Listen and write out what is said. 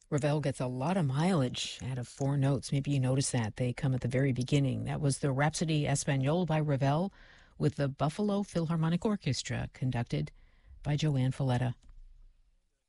Ravel gets a lot of mileage out of four notes. Maybe you noticed that. They come at the very beginning. That was the Rhapsody Espagnole by Ravel with the Buffalo Philharmonic Orchestra, conducted by Joanne Falletta.